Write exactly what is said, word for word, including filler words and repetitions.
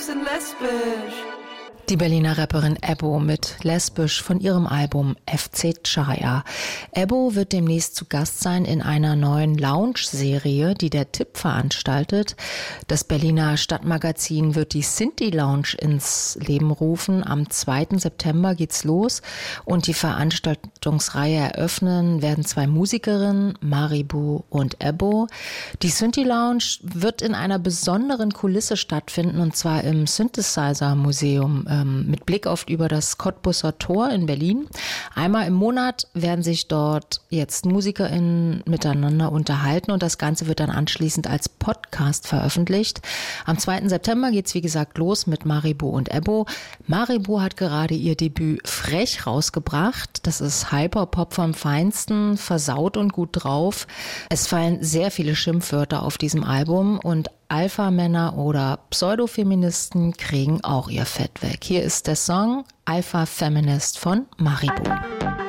sind lesbisch. Die Berliner Rapperin Ebbo mit Lesbisch von ihrem Album F C Chaya. Ebbo wird demnächst zu Gast sein in einer neuen Lounge-Serie, die der Tipp veranstaltet. Das Berliner Stadtmagazin wird die Sinti Lounge ins Leben rufen. Am zweiten September geht's los und die Veranstaltungsreihe eröffnen werden zwei Musikerinnen, Maribu und Ebbo. Die Sinti Lounge wird in einer besonderen Kulisse stattfinden, und zwar im Synthesizer Museum mit Blick auf über das Cottbusser Tor in Berlin. Einmal im Monat werden sich dort jetzt MusikerInnen miteinander unterhalten und das Ganze wird dann anschließend als Podcast veröffentlicht. Am zweiten September geht's wie gesagt los mit Maribu und Ebbo. Maribu hat gerade ihr Debüt Frech rausgebracht. Das ist Hyperpop vom Feinsten, versaut und gut drauf. Es fallen sehr viele Schimpfwörter auf diesem Album und Alpha-Männer oder Pseudofeministen kriegen auch ihr Fett weg. Hier ist der Song Alpha Feminist von Maribu.